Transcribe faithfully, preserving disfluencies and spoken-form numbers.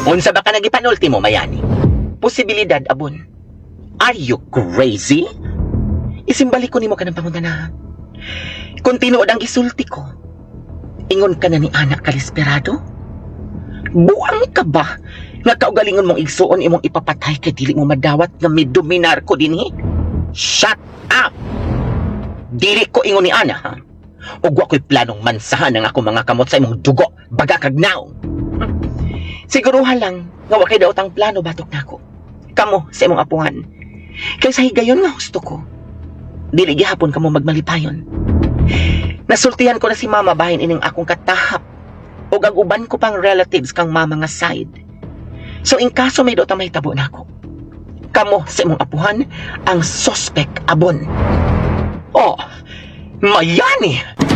Unsa ba ka nagipanultimo, Mayani? Posibilidad, abon. Are you crazy? Isimbalik ko nimo ka ng pangutanahan. Kung tinuod ang gisulti ko, ingon ka na ni anak kalisperado? Buang ka ba nga kaugalingon mong igsuon imong ipapatay kay dili mo madawat nga midominar ko dinhi? Shut up! Dili ko ingon ni ana, ha? Ug wa ko'y planong mansahan ang ako mga kamot sa imong dugo, baga kag naong. Hm. Siguruhan lang nga wa kay daot ang plano batok nako. Kamo sa imong apuhan. Kay sa higayon nga husto ko. Dili gihapon kamo magmalipayon. Nasultihan ko na si mama bahin ining akong katahap ug ang uban ko pang relatives kang mama nga side. So in kaso may daot ang mahitabo nako, kamo sa imong apuhan ang suspect abon. Oh, Mayani!